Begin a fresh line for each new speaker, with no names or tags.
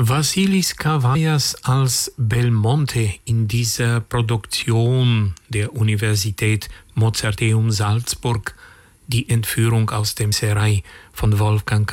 Vasilis Kavaias als Belmonte in dieser Produktion der Universität Mozarteum Salzburg, die Entführung aus dem Serail von Wolfgang